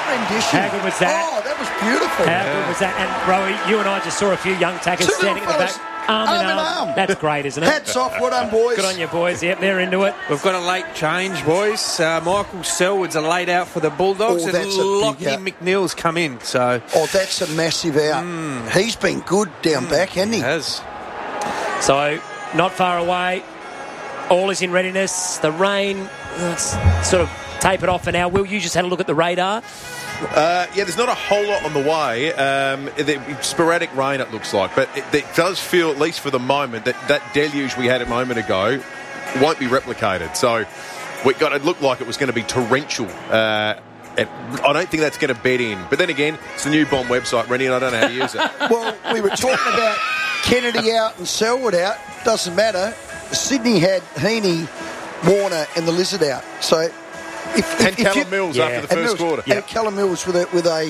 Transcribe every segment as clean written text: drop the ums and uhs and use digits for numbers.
rendition. How good was that? Oh, that was beautiful. How good was that? And, Rowie, you and I just saw a few young tackers Two standing in the little back. fellas, Arm in arm in arm. arm. That's great, isn't it? Hats off, well done, boys. Good on you, boys. Yep, they're into it. We've got a late change, boys. Michael Selwood's laid out for the Bulldogs, Oh, and that's a big Lockie out. McNeil's come in. So Oh, that's a massive out. He's been good down back, hasn't he? has. So, not far away. All is in readiness. The rain sort of tapered off for now. Will, you just had a look at the radar? Yeah, there's not a whole lot on the way. Sporadic rain, it looks like. But it does feel, at least for the moment, that deluge we had a moment ago won't be replicated. So it looked like it was going to be torrential. I don't think that's going to bed in. But then again, it's the new Bomb website, Rennie, and I don't know how to use it. Well, we were talking about Kennedy out and Selwood out. Doesn't matter. Sydney had Heaney, Warner and the Lizard out. So... And Callum Mills after the first quarter. And Callum Mills with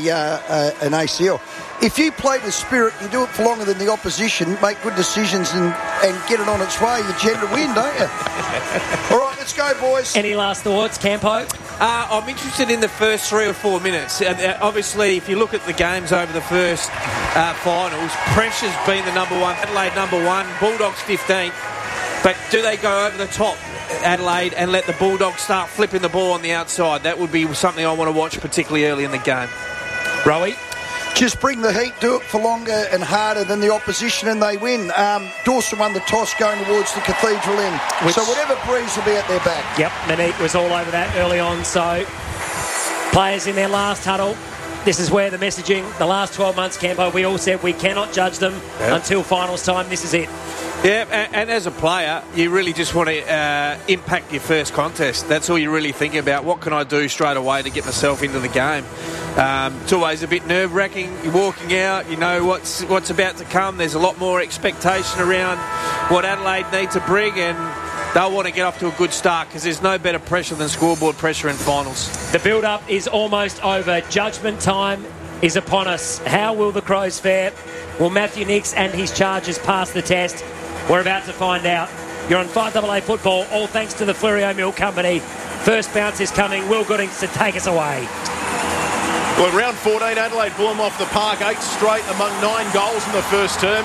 an ACL. If you play with spirit, you do it for longer than the opposition, make good decisions and get it on its way, you tend to win, don't you? All right, let's go, boys. Any last thoughts, Campo? I'm interested in the first 3 or 4 minutes. Obviously, if you look at the games over the first finals, pressure's been the number one. Adelaide number one, Bulldogs 15th. But do they go over the top, Adelaide, and let the Bulldogs start flipping the ball on the outside? That would be something I want to watch, particularly early in the game. Rowie? Just bring the heat, do it for longer and harder than the opposition, and they win. Dawson won the toss going towards the Cathedral end. So whatever breeze will be at their back. Yep, Monique was all over that early on. So players in their last huddle. This is where the messaging, the last 12 months, Campo, we all said we cannot judge them until finals time. This is it. Yeah, and as a player, you really just want to impact your first contest. That's all you're really thinking about. What can I do straight away to get myself into the game? It's always a bit nerve-wracking. You're walking out, you know what's about to come. There's a lot more expectation around what Adelaide need to bring, and they'll want to get off to a good start because there's no better pressure than scoreboard pressure in finals. The build-up is almost over. Judgment time is upon us. How will the Crows fare? Will Matthew Nicks and his Chargers pass the test? We're about to find out. You're on 5AA Football, all thanks to the Fleurieu Milk Company. First bounce is coming. Will Goodings to take us away. Well, in round 14, Adelaide blew them off the park, 8 straight among 9 goals in the first term.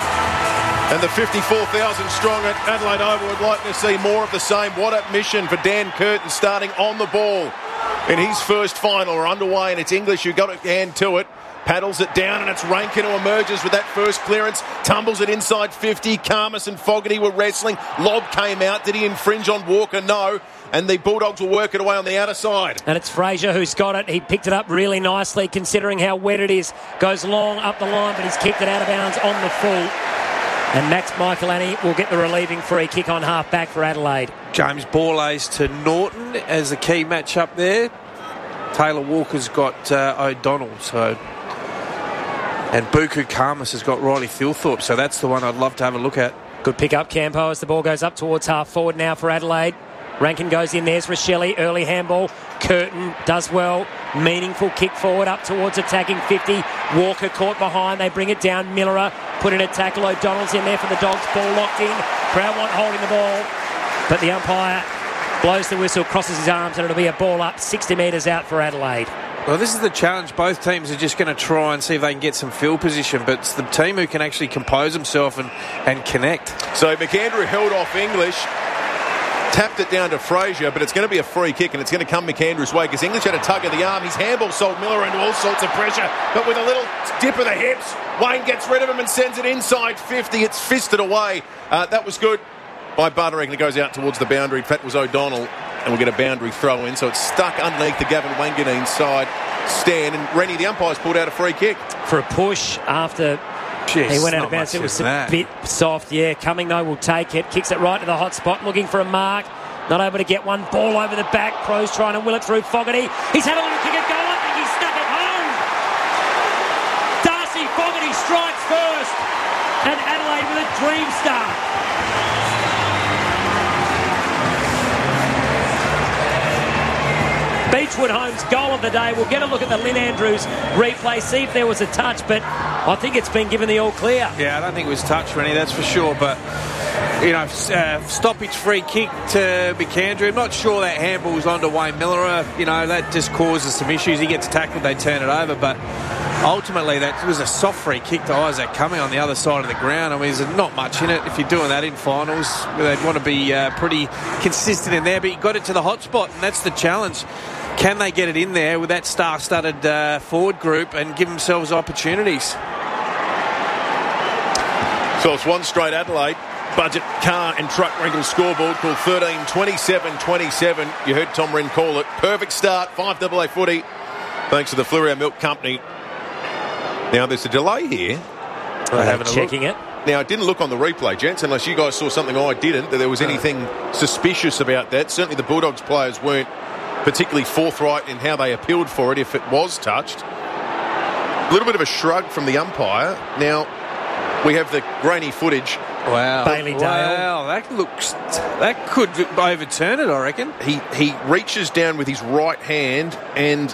And the 54,000 strong at Adelaide Oval would like to see more of the same. What a mission for Dan Curtin starting on the ball in his first final. We're underway, and it's English who got a hand to it. Paddles it down, and it's Rankin who emerges with that first clearance. Tumbles it inside 50. Karmas and Fogarty were wrestling. Lobb came out. Did he infringe on Walker? No. And the Bulldogs will work it away on the outer side. And it's Fraser who's got it. He picked it up really nicely considering how wet it is. Goes long up the line, but he's kicked it out of bounds on the full. And Max Michelani will get the relieving free kick on half back for Adelaide. James Borlase to Norton as the key match up there. Taylor Walker's got O'Donnell, so... And Buku Karmas has got Riley Thilthorpe, so that's the one I'd love to have a look at. Good pick up, Campo, as the ball goes up towards half forward now for Adelaide. Rankin goes in, there's Rochelle, early handball. Curtin does well, meaningful kick forward up towards attacking 50. Walker caught behind, they bring it down. Millerer put in a tackle, O'Donnell's in there for the Dogs, ball locked in. Brownwatt holding the ball, but the umpire blows the whistle, crosses his arms, and it'll be a ball up 60 metres out for Adelaide. Well, this is the challenge. Both teams are just going to try and see if they can get some field position, but it's the team who can actually compose himself and connect. So McAndrew held off English, tapped it down to Fraser, but it's going to be a free kick, and it's going to come McAndrew's way because English had a tug of the arm. His handball sold Miller into all sorts of pressure, but with a little dip of the hips, Wayne gets rid of him and sends it inside 50. It's fisted away. That was good by Buttering. It goes out towards the boundary. That was O'Donnell. And we'll get a boundary throw in. So it's stuck underneath the Gavin Wanganeen side stand. And Rennie, the umpire's pulled out a free kick. For a push after he went out of bounds. It was a bit soft. Yeah, Cumming, though, will take it. Kicks it right to the hot spot, looking for a mark. Not able to get one. Ball over the back. Crows trying to will it through Fogarty. He's had a little kick at goal. I think he's stuck it home. Darcy Fogarty strikes first. And Adelaide with a dream start. Beechwood Homes goal of the day. We'll get a look at the Lynn Andrews replay, see if there was a touch, but I think it's been given the all clear. Yeah, I don't think it was touch, Rennie, that's for sure, but stoppage free kick to McAndrew. I'm not sure that handball's onto Wayne Miller. That just causes some issues. He gets tackled, they turn it over, but ultimately that was a soft free kick to Isaac coming on the other side of the ground. I mean, there's not much in it. If you're doing that in finals, they'd want to be pretty consistent in there, but you got it to the hot spot, and that's the challenge. Can they get it in there with that star-studded forward group and give themselves opportunities? So it's one straight Adelaide. Budget car and truck rental scoreboard called 13-27-27. You heard Tom Wren call it. Perfect start, 5AA footy. Thanks to the Fleurieu Milk Company. Now, there's a delay here. Checking it. Now, it didn't look on the replay, gents, unless you guys saw something I didn't, that there was anything suspicious about that. Certainly the Bulldogs players weren't particularly forthright in how they appealed for it if it was touched. A little bit of a shrug from the umpire. Now, we have the grainy footage. Wow. Bailey Dale. Wow, that could overturn it, I reckon. He reaches down with his right hand, and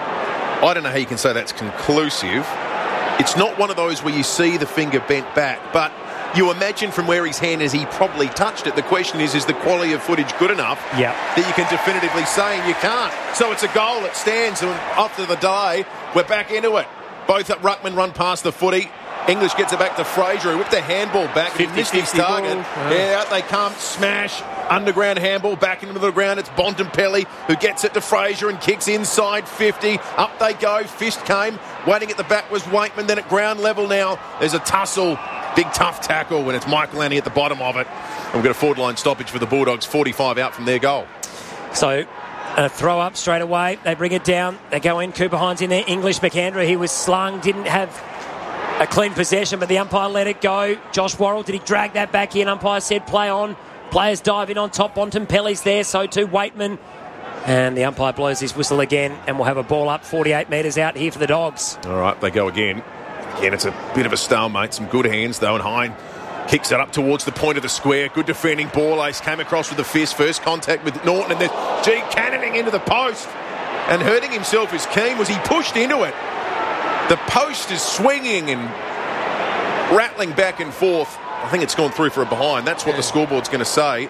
I don't know how you can say that's conclusive. It's not one of those where you see the finger bent back, but you imagine from where his hand is, he probably touched it. The question is the quality of footage good enough that you can definitively say, and you can't. So it's a goal that stands, and after the delay, we're back into it. Both at Ruckman run past the footy. English gets it back to Fraser, who whipped the handball back. He missed his target. Yeah, out they come. Smash. Underground handball back into the ground. It's Bontempelli who gets it to Fraser and kicks inside 50. Up they go. Fist came. Waiting at the back was Wakeman. Then at ground level now, there's a tussle. Big tough tackle when it's Michael Lanny at the bottom of it. And we've got a forward line stoppage for the Bulldogs. 45 out from their goal. So a throw up straight away. They bring it down. They go in. Cooper Hines in there. English McAndrew. He was slung. Didn't have a clean possession, but the umpire let it go. Josh Worrell, did he drag that back in? Umpire said play on. Players dive in on top. Bontempelli's there, so too Waitman. And the umpire blows his whistle again, and we'll have a ball up 48 metres out here for the Dogs. All right, they go again. Again, it's a bit of a stalemate. Some good hands, though, and Hine kicks it up towards the point of the square. Good defending ball. Ace came across with the fist. First contact with Norton, and then cannoning into the post. And hurting himself is Keane. Was he pushed into it? The post is swinging and rattling back and forth. I think it's gone through for a behind. That's what the scoreboard's going to say.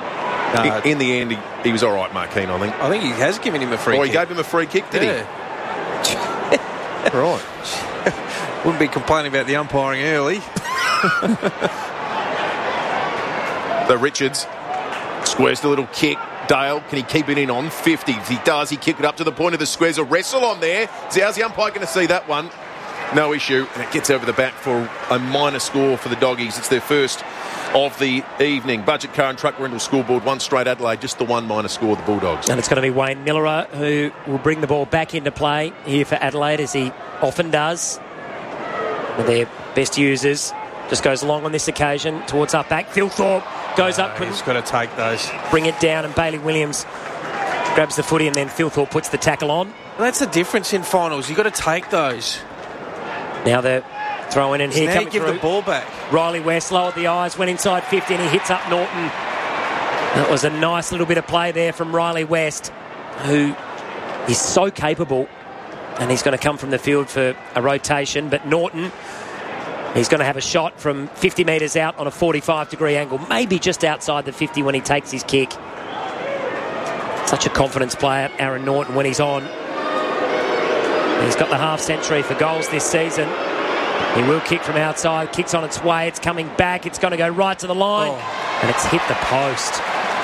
In the end, he was all right, Mark Keane, I think. I think he has given him a free kick. Oh, he gave him a free kick, did he? Right. Wouldn't be complaining about the umpiring early. So Richards squares the little kick. Dale, can he keep it in on 50? If he does, he kick it up to the point of the square. There's a wrestle on there. So how's the umpire going to see that one? No issue. And it gets over the back for a minor score for the Doggies. It's their first of the evening. Budget car and truck rental scoreboard. One straight Adelaide, just the one minor score, the Bulldogs. And it's going to be Wayne Miller who will bring the ball back into play here for Adelaide, as he often does. One of their best users. Just goes along on this occasion towards up back. Phil Thorpe goes up. He's got to take those. Bring it down, and Bailey Williams grabs the footy, and then Phil Thorpe puts the tackle on. Well, that's the difference in finals. You've got to take those. Now they're throwing in here. Now coming give through. the ball back. Riley West lowered the eyes, went inside 50, and he hits up Norton. That was a nice little bit of play there from Riley West, who is so capable, and he's going to come from the field for a rotation. But Norton, he's going to have a shot from 50 metres out on a 45-degree angle, maybe just outside the 50 when he takes his kick. Such a confidence player, Aaron Norton, when he's on. He's got the half-century for goals this season. He will kick from outside, kicks on its way, it's coming back, it's going to go right to the line, and it's hit the post.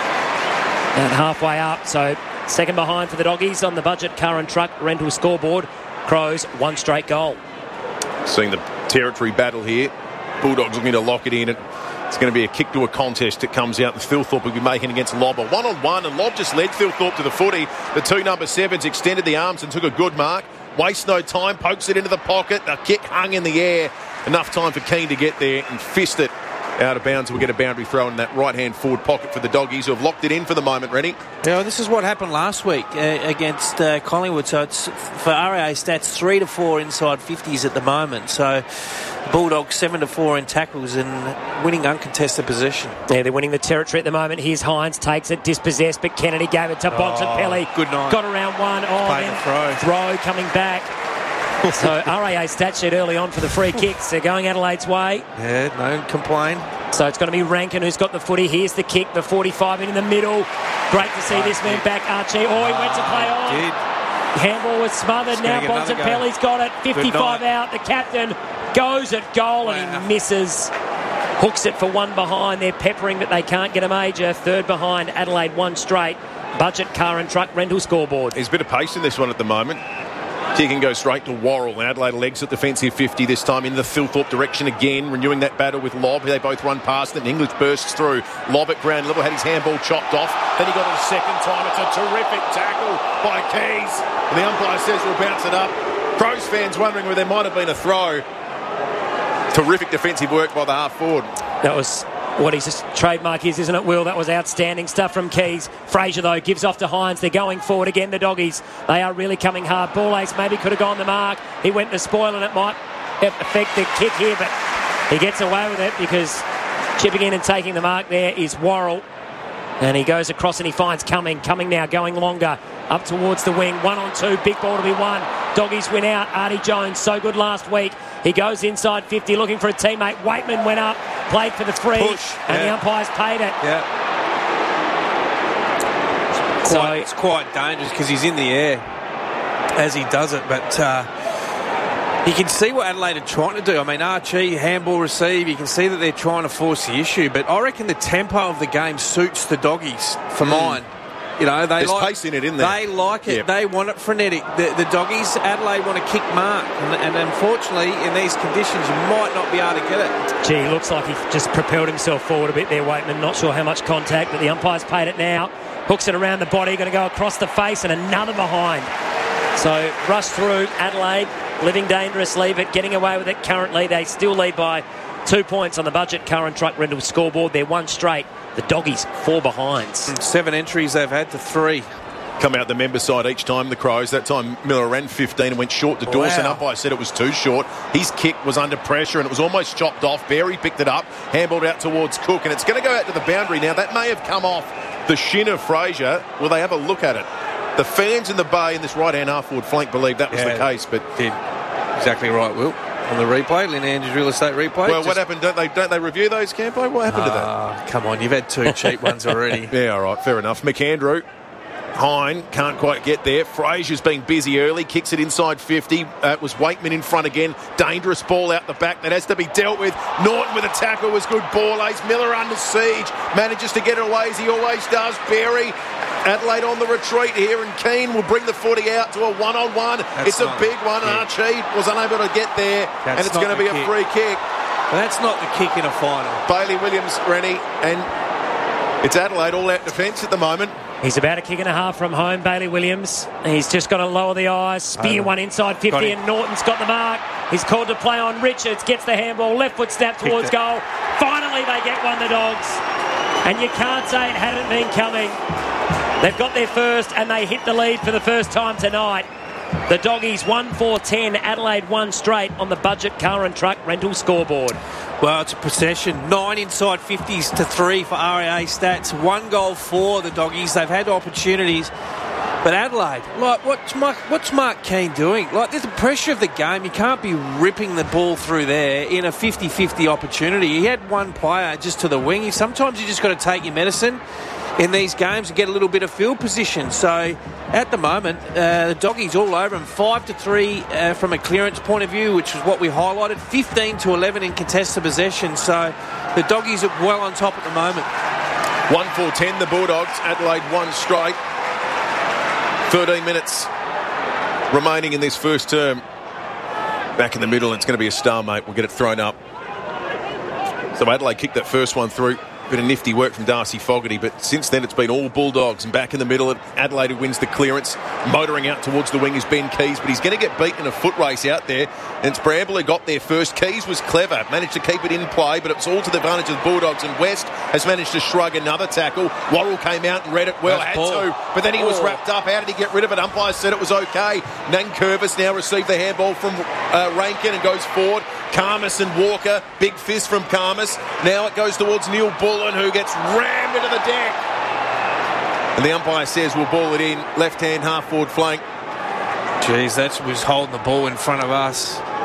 And halfway up, so second behind for the Doggies on the Budget car and truck rental scoreboard. Crows, one straight goal. Seeing the territory battle here. Bulldogs looking to lock it in. It's going to be a kick to a contest. It comes out, and Phil Thorpe will be making against Lobb. A one-on-one, and Lobb just led Phil Thorpe to the footy. The two number 7s extended the arms and took a good mark. Wastes no time, pokes it into the pocket. The kick hung in the air. Enough time for Keane to get there and fist it out of bounds. We'll get a boundary throw in that right-hand forward pocket for the Doggies, who have locked it in for the moment, Rennie. Yeah, this is what happened last week against Collingwood. So it's for RAA stats 3-4 inside 50s at the moment. So Bulldogs 7-4 in tackles and winning uncontested possession. Yeah, they're winning the territory at the moment. Here's Hines, takes it, dispossessed, but Kennedy gave it to Bontempelli. Good night. Got around one. Throw coming back. So RAA stat sheet early on for the free kicks. They're going Adelaide's way. Yeah, no complain. So it's going to be Rankin who's got the footy. Here's the kick, the 45 in the middle. Great to see this man back, Archie. Oh, he went to play on. Did. Handball was smothered. Now Bontempelli's got it. 55 out. The captain goes at goal and he misses. Hooks it for one behind. They're peppering, but they can't get a major. Third behind. Adelaide one straight. Budget car and truck rental scoreboard. There's a bit of pace in this one at the moment. Kick goes straight to Worrell, and Adelaide legs at defensive 50 this time in the Thilthorpe direction again, renewing that battle with Lobb. They both run past it, and English bursts through. Lobb at ground level, had his handball chopped off. Then he got it a second time. It's a terrific tackle by Keys. And the umpire says we'll bounce it up. Crows fans wondering where there might have been a throw. Terrific defensive work by the half-forward. That was what his trademark is, isn't it, Will? That was outstanding stuff from Keys. Fraser, though, gives off to Hines. They're going forward again, the Doggies. They are really coming hard. Ball Ace maybe could have gone the mark. He went to spoil, and it might affect the kick here, but he gets away with it because chipping in and taking the mark there is Worrell. And he goes across and he finds coming now, going longer, up towards the wing. 1-on-2, big ball to be won. Doggies win out. Artie Jones, so good last week. He goes inside 50, looking for a teammate. Waitman went up, played for the free, and the umpires paid it. Yeah. It's quite dangerous because he's in the air as he does it, but you can see what Adelaide are trying to do. I mean, Archie, handball receive, you can see that they're trying to force the issue, but I reckon the tempo of the game suits the Doggies for mine. You know, there's pace in it, isn't there? They like it. Yep. They want it frenetic. The Doggies, Adelaide want to kick mark. And unfortunately, in these conditions, you might not be able to get it. Gee, looks like he just propelled himself forward a bit there, Waitman. Not sure how much contact, but the umpire's paid it now. Hooks it around the body, going to go across the face, and another behind. So, rush through Adelaide, living dangerously, but getting away with it currently. They still lead by 2 points on the Budget car and truck rental scoreboard. They're one straight. The Doggies 4 behinds. 7 entries they've had to 3. Come out the member side each time, the Crows. That time Miller ran 15 and went short to Dawson. Umpire said it was too short. His kick was under pressure and it was almost chopped off. Barry picked it up, handballed out towards Cook, and it's going to go out to the boundary. Now, that may have come off the shin of Fraser. Will they have a look at it? The fans in the bay in this right-hand half-forward flank believe that was the case, but... Did. Exactly right, Will. On the replay, Lynn Andrews Real Estate replay. Well, what happened? Don't they review those, Campo? What happened to that? Come on, you've had 2 cheap ones already. Yeah, all right, fair enough. McAndrew, Hine can't quite get there. Fraser's been busy early, kicks it inside 50. It was Waitman in front again. Dangerous ball out the back that has to be dealt with. Norton with a tackle was good. Ball ace. Miller under siege. Manages to get it away as he always does. Barry. Adelaide on the retreat here, and Keane will bring the footy out to a one-on-one. It's a big one. Archie was unable to get there, and it's going to be a free kick. But that's not the kick in a final. Bailey Williams, Rennie, and it's Adelaide all-out defence at the moment. He's about a kick and a half from home, Bailey Williams. He's just got to lower the eyes. Spear one inside 50, and Norton's got the mark. He's called to play on Richards, gets the handball, left foot snap towards goal. Finally, they get one, the Dogs. And you can't say it hadn't been coming. They've got their first and they hit the lead for the first time tonight. The Doggies 1-4-10, Adelaide 1 straight on the Budget car and truck rental scoreboard. Well, it's a possession. 9 inside 50s to 3 for RAA stats. 1 goal for the Doggies. They've had opportunities. But Adelaide, like, what's Mark Keane doing? Like, there's the pressure of the game. You can't be ripping the ball through there in a 50-50 opportunity. He had one player just to the wing. Sometimes you just got to take your medicine in these games and get a little bit of field position. So at the moment, the Doggies all over him. 5-3 from a clearance point of view, which is what we highlighted. 15-11 in contested possession. So the Doggies are well on top at the moment. 1-4-10, the Bulldogs. Adelaide 1 straight. 13 minutes remaining in this first term. Back in the middle, it's going to be a stalemate. We'll get it thrown up. So Adelaide kicked that first one through. Bit of nifty work from Darcy Fogarty, but since then it's been all Bulldogs, and back in the middle, Adelaide wins the clearance. Motoring out towards the wing is Ben Keys, but he's going to get beaten in a foot race out there, and it's Bramble who got there first. Keys was clever, managed to keep it in play, but it's all to the advantage of the Bulldogs, and West has managed to shrug another tackle. Worrell came out and read it well, had to, but then he was wrapped up. How did he get rid of it? Umpire said it was okay. Nankervis now received the handball from Rankin and goes forward. Karmas and Walker, big fist from Karmas. Now it goes towards Neil Bullen, who gets rammed into the deck. And the umpire says we'll ball it in, left-hand half-forward flank. Jeez, that was holding the ball in front of us.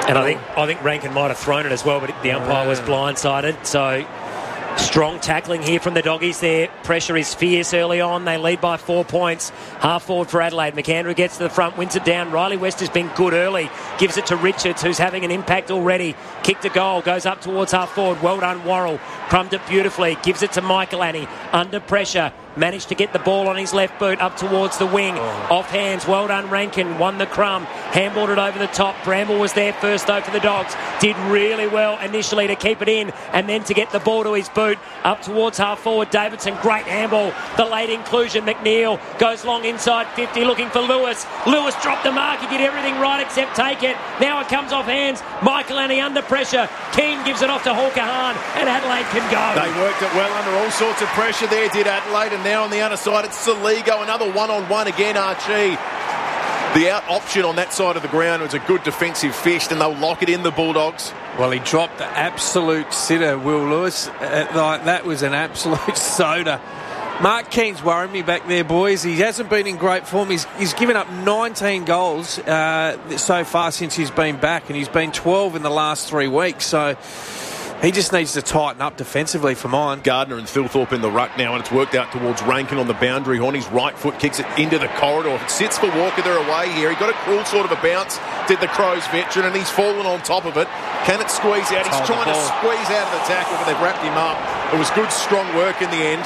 And I think Rankin might have thrown it as well, but the umpire was blindsided. So strong tackling here from the doggies there. Pressure is fierce early on. They lead by 4 points. Half forward for Adelaide. McAndrew gets to the front, wins it down. Riley West has been good early. Gives it to Richards, who's having an impact already. Kick to goal. Goes up towards half forward. Well done, Worrell. Crumbed it beautifully. Gives it to Michael Annie. Under pressure. Managed to get the ball on his left boot up towards the wing. Off hands. Well done, Rankin. Won the crumb. Handballed it over the top. Bramble was there first, though, for the Dogs. Did really well initially to keep it in and then to get the ball to his boot. Up towards half forward, Davidson. Great handball. The late inclusion. McNeil goes long inside 50 looking for Lewis. Lewis dropped the mark. He did everything right except take it. Now it comes off hands. Michael Annie under pressure. Keane gives it off to Hawker Hahn and Adelaide can go. They worked it well under all sorts of pressure there, did Adelaide. And now on the other side, it's Saligo. Another one-on-one again, Archie. The out option on that side of the ground was a good defensive fist, and they'll lock it in, the Bulldogs. Well, he dropped the absolute sitter, Will Lewis. That was an absolute soda. Mark Keane's worried me back there, boys. He hasn't been in great form. He's given up 19 goals so far since he's been back, and he's been 12 in the last 3 weeks. So he just needs to tighten up defensively for mine. Gardner and Thilthorpe in the ruck now, and it's worked out towards Rankin on the boundary horn. His right foot kicks it into the corridor. If it sits for Walker, they're away here. He got a cruel sort of a bounce, did the Crows veteran, and he's fallen on top of it. Can it squeeze out? He's trying to squeeze out of the tackle, but they've wrapped him up. It was good, strong work in the end.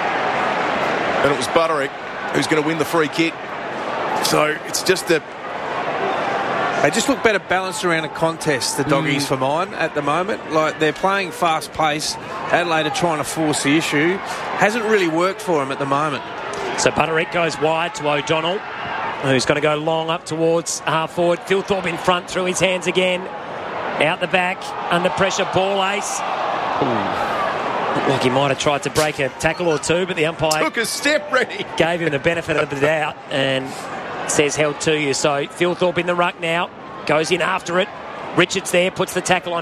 And it was Butterick who's going to win the free kick. So it's just a... They just look better balanced around a contest, the doggies, for mine, at the moment. Like, they're playing fast pace. Adelaide are trying to force the issue. Hasn't really worked for them at the moment. So Butterick goes wide to O'Donnell, who's going to go long up towards half forward. Thilthorpe in front, through his hands again. Out the back, under pressure, ball ace. Looked like he might have tried to break a tackle or two, but the umpire took a step ready. Gave him the benefit of the doubt and says held to you. So Thilthorpe in the ruck now, goes in after it. Richards there, puts the tackle on